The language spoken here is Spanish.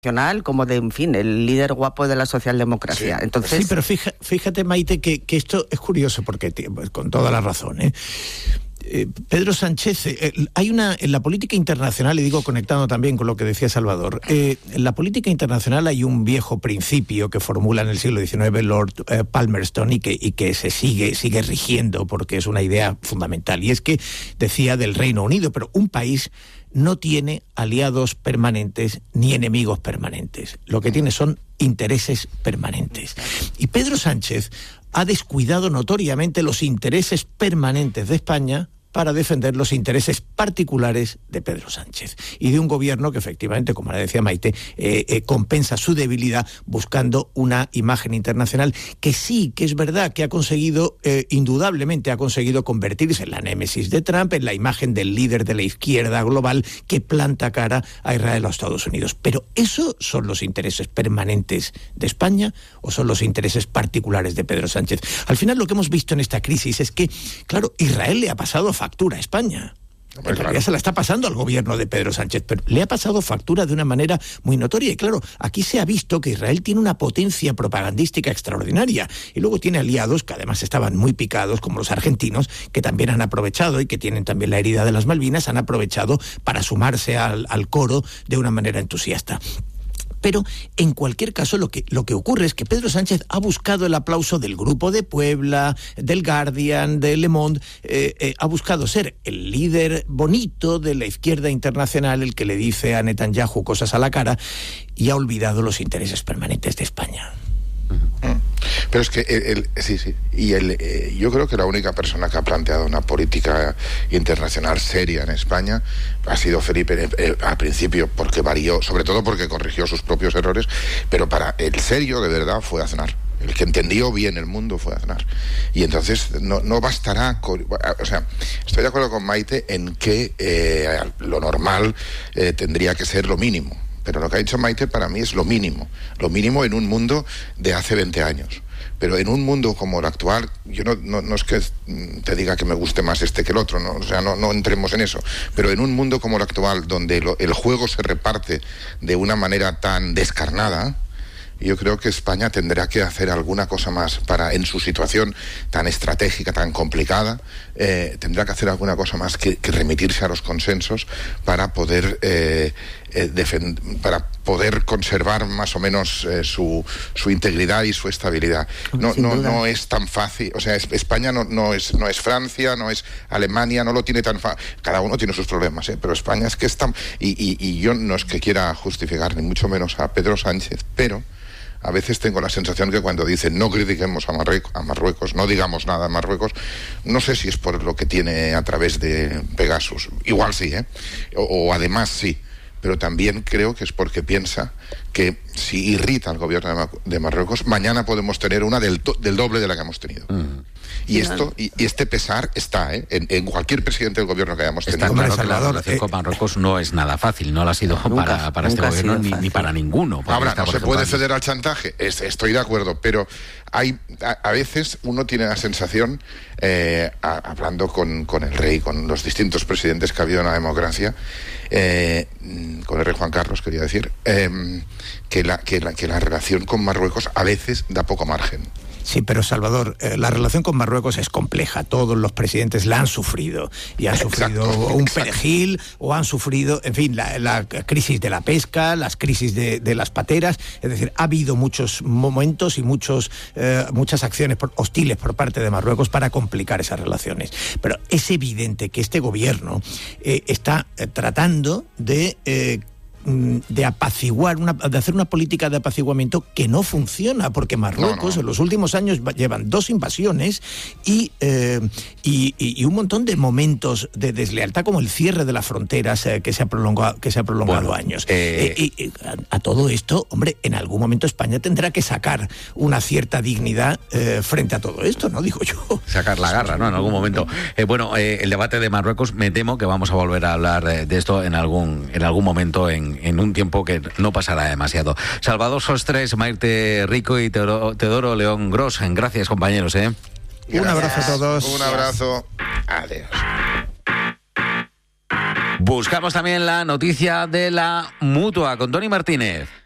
como de, en fin, el líder guapo de la socialdemocracia. Sí, entonces... sí, pero fíjate, Maite, que esto es curioso, porque con toda la razón, Pedro Sánchez, en la política internacional, y digo conectando también con lo que decía Salvador, en la política internacional hay un viejo principio que formula en el siglo XIX Lord Palmerston y que se sigue rigiendo porque es una idea fundamental, y es que decía del Reino Unido, pero un país no tiene aliados permanentes ni enemigos permanentes. Lo que tiene son intereses permanentes. Y Pedro Sánchez ha descuidado notoriamente los intereses permanentes de España para defender los intereses particulares de Pedro Sánchez y de un gobierno que efectivamente, como le decía Maite, compensa su debilidad buscando una imagen internacional que sí, que es verdad que ha conseguido, indudablemente ha conseguido convertirse en la némesis de Trump, en la imagen del líder de la izquierda global que planta cara a Israel o a Estados Unidos. Pero ¿esos son los intereses permanentes de España o son los intereses particulares de Pedro Sánchez? Al final lo que hemos visto en esta crisis es que, claro, Israel le ha pasado factura a España. En realidad se la está pasando al gobierno de Pedro Sánchez, pero le ha pasado factura de una manera muy notoria. Y claro, aquí se ha visto que Israel tiene una potencia propagandística extraordinaria y luego tiene aliados que además estaban muy picados, como los argentinos, que también han aprovechado y que tienen también la herida de las Malvinas, han aprovechado para sumarse al coro de una manera entusiasta. Pero, en cualquier caso, lo que ocurre es que Pedro Sánchez ha buscado el aplauso del Grupo de Puebla, del Guardian, de Le Monde, ha buscado ser el líder bonito de la izquierda internacional, el que le dice a Netanyahu cosas a la cara, y ha olvidado los intereses permanentes de España. Pero es que yo creo que la única persona que ha planteado una política internacional seria en España ha sido Felipe al principio, porque varió, sobre todo porque corrigió sus propios errores, pero para el serio de verdad fue Aznar. El que entendió bien el mundo fue Aznar. Y entonces no bastará o sea, estoy de acuerdo con Maite en que lo normal tendría que ser lo mínimo. Pero lo que ha dicho Maite para mí es lo mínimo en un mundo de hace 20 años. Pero en un mundo como el actual, yo no es que te diga que me guste más este que el otro, ¿no? O sea, no entremos en eso. Pero en un mundo como el actual, donde el juego se reparte de una manera tan descarnada, yo creo que España tendrá que hacer alguna cosa más para, en su situación tan estratégica, tan complicada, tendrá que hacer alguna cosa más que remitirse a los consensos para poder para poder conservar más o menos su integridad y su estabilidad. No es tan fácil. O sea, España no es Francia, no es Alemania, no lo tiene tan fácil. Cada uno tiene sus problemas, pero España es que está... Y yo no es que quiera justificar ni mucho menos a Pedro Sánchez, pero a veces tengo la sensación que cuando dicen no critiquemos a Marruecos, no digamos nada a Marruecos, no sé si es por lo que tiene a través de Pegasus. Igual sí, o además sí. Pero también creo que es porque piensa que si irrita al gobierno de Marruecos, mañana podemos tener una del doble de la que hemos tenido. Y este pesar está en cualquier presidente del gobierno que hayamos tenido. Está claro que la relación con Marruecos no es nada fácil, no lo ha sido para este gobierno ni para ninguno. Ahora, no se puede ceder al chantaje, estoy de acuerdo, pero a veces uno tiene la sensación, hablando con el rey, con los distintos presidentes que ha habido en la democracia, con el rey Juan Carlos, quería decir, que la relación con Marruecos a veces da poco margen. Sí, pero Salvador, la relación con Marruecos es compleja. Todos los presidentes la han sufrido. Y han sufrido un perejil, o han sufrido, en fin, la crisis de la pesca, las crisis de las pateras. Es decir, ha habido muchos momentos y muchas acciones hostiles por parte de Marruecos para complicar esas relaciones. Pero es evidente que este gobierno está tratando de apaciguar, de hacer una política de apaciguamiento que no funciona, porque Marruecos en los últimos años llevan 2 invasiones y un montón de momentos de deslealtad, como el cierre de las fronteras que se ha prolongado años. A todo esto, hombre, en algún momento España tendrá que sacar una cierta dignidad frente a todo esto, ¿no? Digo yo. Sacar la garra, ¿no? En algún momento. El debate de Marruecos, me temo que vamos a volver a hablar de esto en algún momento en un tiempo que no pasará demasiado. Salvador Sostres, Maite Rico y Teodoro León Gros, gracias, compañeros. Un abrazo a todos. Un abrazo. Adiós. Buscamos también la noticia de la Mutua con Tony Martínez.